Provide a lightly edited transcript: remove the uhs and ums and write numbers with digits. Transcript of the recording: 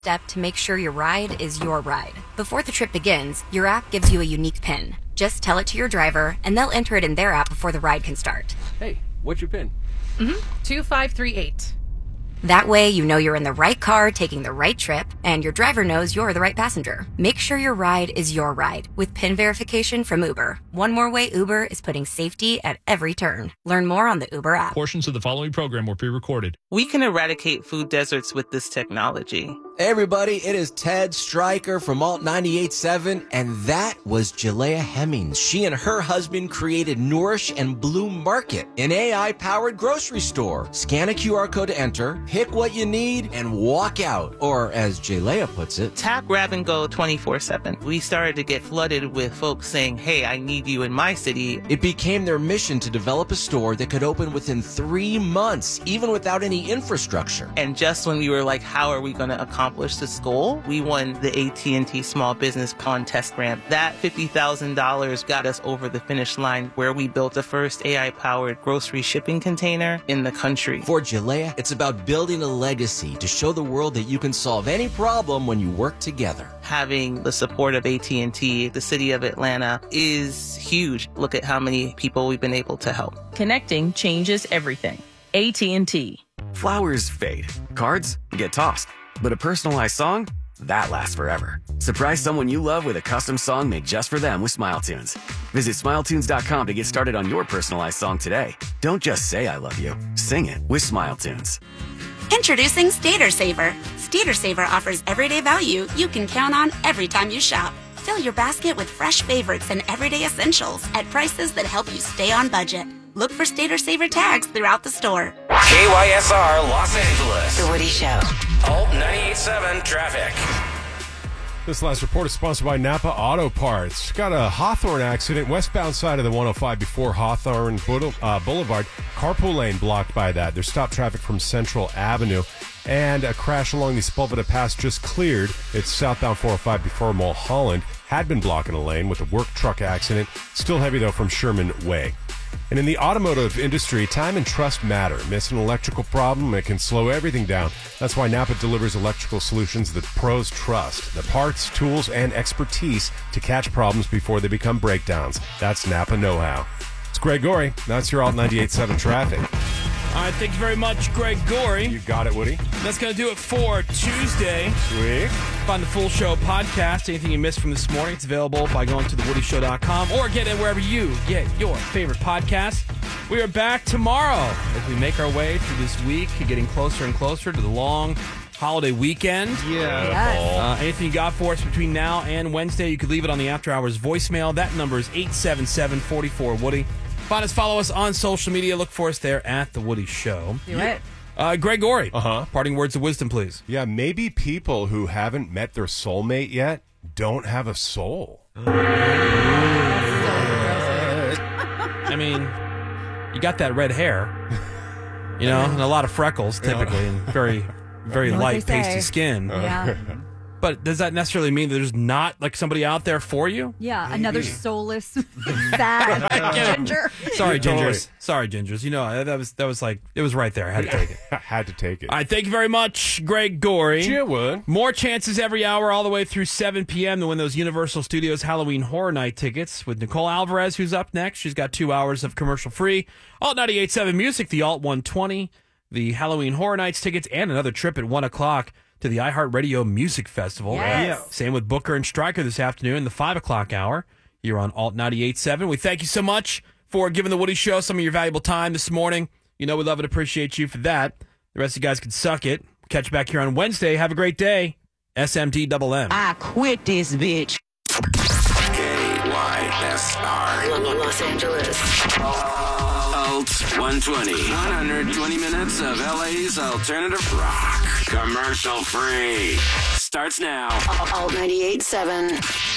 step to make sure your ride is your ride. Before the trip begins, your app gives you a unique PIN. Just tell it to your driver, and they'll enter it in their app before the ride can start. Hey, what's your PIN? 2538. That way, you know you're in the right car taking the right trip, and your driver knows you're the right passenger. Make sure your ride is your ride with PIN verification from Uber. One more way Uber is putting safety at every turn. Learn more on the Uber app. Portions of the following program were pre-recorded. We can eradicate food deserts with this technology. Hey everybody, it is Ted Stryker from Alt 98.7, and that was Jalea Hemmings. She and her husband created Nourish and Bloom Market, an AI-powered grocery store. Scan a QR code to enter, pick what you need, and walk out. Or, as Jalea puts it, Tap, grab, and go 24/7. We started to get flooded with folks saying, hey, I need you in my city. It became their mission to develop a store that could open within 3 months, even without any infrastructure. And just when we were like, how are we going to accomplish this goal? We won the AT&T Small Business Contest Grant. That $50,000 got us over the finish line, where we built the first AI-powered grocery shipping container in the country. For Jalea, it's about building a legacy to show the world that you can solve any problem when you work together. Having the support of AT&T, the city of Atlanta, is huge. Look at how many people we've been able to help. Connecting changes everything. AT&T. Flowers fade. Cards get tossed. But a personalized song? That lasts forever. Surprise someone you love with a custom song made just for them with SmileTunes. Visit SmileTunes.com to get started on your personalized song today. Don't just say I love you. Sing it with SmileTunes. Introducing Stater Saver. Stater Saver offers everyday value you can count on every time you shop. Fill your basket with fresh favorites and everyday essentials at prices that help you stay on budget. Look for Stater Saver tags throughout the store. KYSR Los Angeles. The Woody Show. Alt 98.7 traffic. This last report is sponsored by Napa Auto Parts. Got a Hawthorne accident, westbound side of the 105 before Hawthorne Boulevard. Carpool lane blocked by that. There's stop traffic from Central Avenue. And a crash along the Sepulveda Pass just cleared. It's southbound 405 before Mulholland. Had been blocking a lane with a work truck accident. Still heavy, though, from Sherman Way. And in the automotive industry, time and trust matter. Miss an electrical problem, it can slow everything down. That's why Napa delivers electrical solutions that pros trust. The parts, tools, and expertise to catch problems before they become breakdowns. That's Napa know-how. It's Greg Gorey. That's your Alt 98.7 traffic. All right, thank you very much, Greg Gorey. You got it, Woody. That's going to do it for Tuesday. Sweet. Find the full show podcast. Anything you missed from this morning, it's available by going to thewoodyshow.com or get it wherever you get your favorite podcast. We are back tomorrow as we make our way through this week, getting closer and closer to the long holiday weekend. Yeah. Yes. Anything you got for us between now and Wednesday, you could leave it on the After Hours voicemail. That number is 877-44-WOODY. Find us, follow us on social media. Look for us there at The Woody Show. Do it. Greg Gorey, parting words of wisdom, please. Yeah, maybe people who haven't met their soulmate yet don't have a soul. I mean, you got that red hair, and a lot of freckles typically, and very, very light, pasty skin. Yeah. But does that necessarily mean that there's not somebody out there for you? Yeah, another soulless, sad ginger. Sorry, Gingers. Sorry, Gingers. That was it was right there. I had to take it. Had to take it. All right, thank you very much, Greg Gorey. Sure would. More chances every hour all the way through 7 p.m. to win those Universal Studios Halloween Horror Night tickets with Nicole Alvarez, who's up next. She's got 2 hours of commercial-free. Alt 98.7 Music, the Alt 120, the Halloween Horror Nights tickets, and another trip at 1 o'clock to the iHeartRadio Music Festival. Yes. Same with Booker and Stryker this afternoon, the 5 o'clock hour. You're on Alt 98.7. We thank you so much for giving the Woody Show some of your valuable time this morning. We love and appreciate you for that. The rest of you guys can suck it. Catch you back here on Wednesday. Have a great day. SMTMM. I quit this bitch. KYSR. Los Angeles. Alt 120. 120 minutes of LA's alternative rock. Commercial free. Starts now. Alt 98.7.